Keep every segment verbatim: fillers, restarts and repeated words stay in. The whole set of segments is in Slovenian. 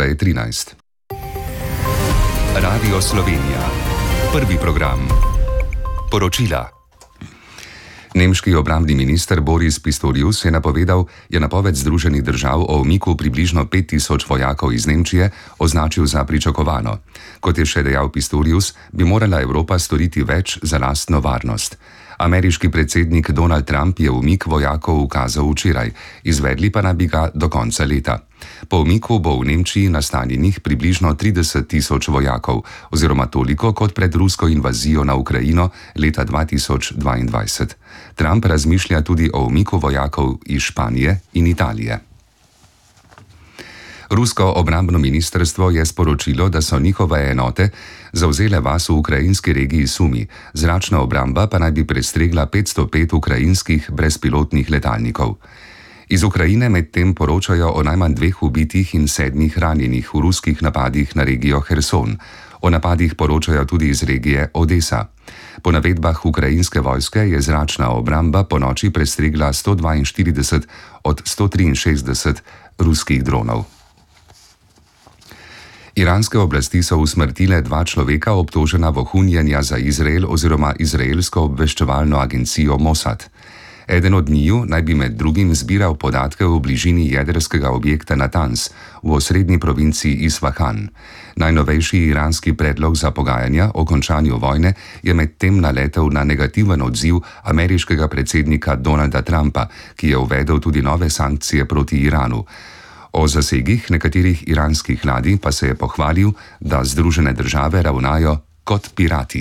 je trinajst. Radio Slovenija. Prvi program. Poročila. Nemški obrambni minister Boris Pistorius je napovedal, je napoved Združenih držav o umiku približno pet tisoč vojakov iz Nemčije označil za pričakovano. Kot je še dejal Pistorius, bi morala Evropa storiti več za lastno varnost. Ameriški predsednik Donald Trump je umik vojakov ukazal včeraj, izvedli pa naj bi ga do konca leta. Po umiku bo v Nemčiji nastanjenih približno trideset tisoč vojakov, oziroma toliko kot pred rusko invazijo na Ukrajino leta dva tisoč dvaindvajset. Trump razmišlja tudi o umiku vojakov iz Španije in Italije. Rusko obrambno ministrstvo je sporočilo, da so njihove enote zavzele vas v ukrajinski regiji Sumi, zračna obramba pa naj bi prestregla petsto pet ukrajinskih brezpilotnih letalnikov. Iz Ukrajine medtem poročajo o najmanj dveh ubitih in sedmih ranjenih v ruskih napadih na regijo Herson. O napadih poročajo tudi iz regije Odesa. Po navedbah ukrajinske vojske je zračna obramba ponoči prestregla sto dvainštirideset od sto triinšestdeset ruskih dronov. Iranske oblasti so usmrtile dva človeka obtožena vohunjenja za Izrael oziroma izraelsko obveščevalno agencijo Mossad. Eden od njiju naj bi med drugim zbiral podatke v bližini jedrskega objekta Natanz v osrednji provinci Isfahan. Najnovejši iranski predlog za pogajanja o končanju vojne je medtem naletel na negativen odziv ameriškega predsednika Donalda Trumpa, ki je uvedel tudi nove sankcije proti Iranu. O zasegih nekaterih iranskih ladij pa se je pohvalil, da Združene države ravnajo kot pirati.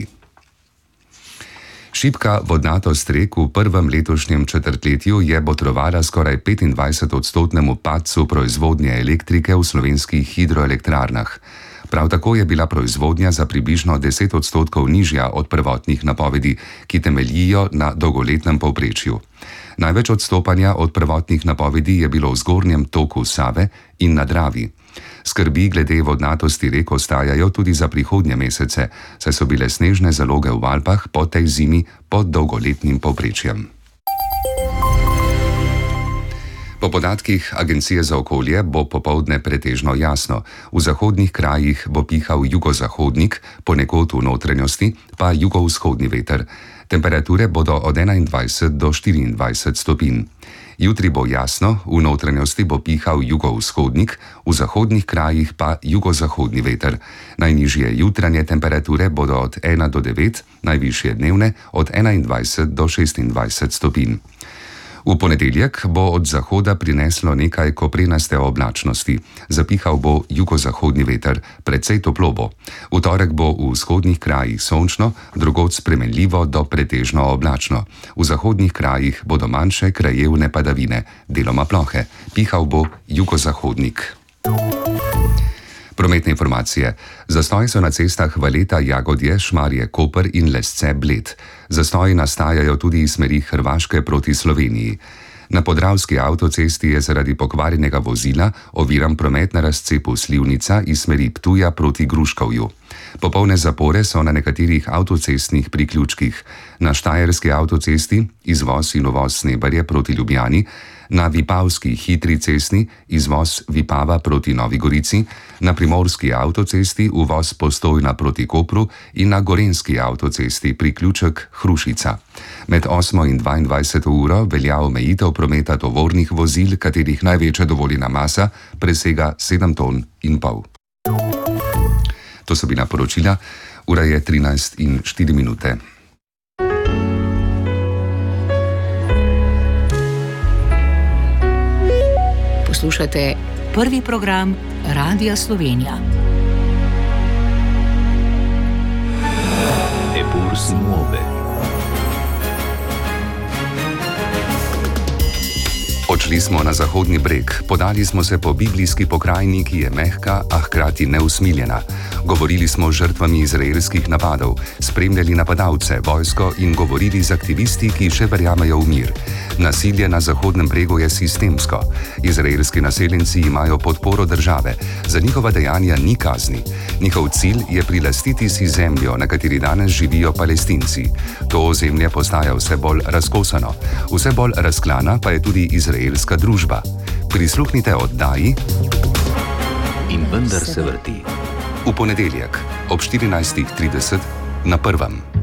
Šibka vodnatost rek v prvem letošnjem četrtletju je botrovala skoraj petindvajsetodstotnemu padcu proizvodnje elektrike v slovenskih hidroelektrarnah. Prav tako je bila proizvodnja za približno deset odstotkov nižja od prvotnih napovedi, ki temeljijo na dolgoletnem povprečju. Največ odstopanja od prvotnih napovedi je bilo v zgornjem toku Save in na Dravi. Skrbi glede vodnatosti rek ostajajo tudi za prihodnje mesece, saj so bile snežne zaloge v Alpah po tej zimi pod dolgoletnim povprečjem. Po podatkih Agencije za okolje bo popoldne pretežno jasno. V zahodnih krajih bo pihal jugozahodnik, ponekod v notranjosti pa jugovzhodni veter. Temperature bodo od enaindvajset do štiriindvajset stopinj. Jutri bo jasno, v notranjosti bo pihal jugovzhodnik, v zahodnih krajih pa jugozahodni veter. Najnižje jutranje temperature bodo od ena do devet, najvišje dnevne od enaindvajset do šestindvajset stopinj. V ponedeljek bo od zahoda prineslo nekaj koprenaste oblačnosti. Zapihal bo jugozahodni veter, precej toplo bo. V torek bo v vzhodnih krajih sončno, drugod spremenljivo do pretežno oblačno. V zahodnih krajih bodo manjše krajevne padavine, deloma plohe. Pihal bo jugozahodnik. Prometne informacije. Zastoji so na cestah Valeta, Jagodje, Šmarje, Koper in Lesce, Bled. Zastoji nastajajo tudi iz smeri Hrvaške proti Sloveniji. Na podravski avtocesti je zaradi pokvarjenega vozila oviran promet na razcepu Slivnica iz smeri Ptuja proti Gruškovju. Popolne zapore so na nekaterih avtocestnih priključkih. Na Štajerski avtocesti izvoz in uvoz Snebarje proti Ljubljani, na Vipavski hitri cestni izvoz Vipava proti Novi Gorici, na Primorski avtocesti uvoz Postojna proti Kopru in na Gorenjski avtocesti priključek Hrušica. Med osmo in dvaindvajseto uro velja omejitev prometa tovornih vozil, katerih največja dovoljena masa presega sedem ton in pol. To so bila poročila, ura je trinajst in štiri minute. Poslušate prvi program Radia Slovenija. Eppur si muove. Odšli smo na Zahodni breg, podali smo se po biblijski pokrajini, ki je mehka, a hkrati neusmiljena. Govorili smo z žrtvami izraelskih napadov, spremljali napadalce, vojsko in govorili z aktivisti, ki še verjamejo v mir. Nasilje na Zahodnem bregu je sistemsko. Izraelski naseljenci imajo podporo države, za njihova dejanja ni kazni. Njihov cilj je prilastiti si zemljo, na kateri danes živijo Palestinci. To ozemlje postaja vse bolj razkosano, vse bolj razklana pa je tudi izraelska družba. Prisluhnite oddaji In vendar se vrti. V ponedeljek ob štirinajstih trideset na prvem.